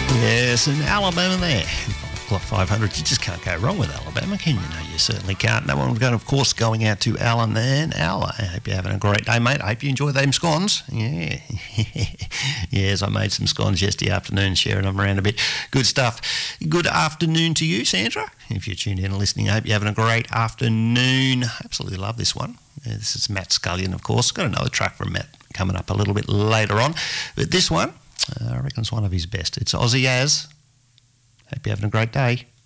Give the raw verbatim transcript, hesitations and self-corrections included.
Yes, in Alabama there. five o'clock five hundred, you just can't go wrong with Alabama, can you? No, you certainly can't. No one going, of course, going out to Alan there. Al, I hope you're having a great day, mate. I hope you enjoy them scones. Yeah. Yes, I made some scones yesterday afternoon, sharing them around a bit. Good stuff. Good afternoon to you, Sandra. If you're tuned in and listening, I hope you're having a great afternoon. Absolutely love this one. Yeah, this is Matt Scullion, of course. Got another track from Matt coming up a little bit later on. But this one, Uh, I reckon it's one of his best. It's Aussie Az. Hope you're having a great day.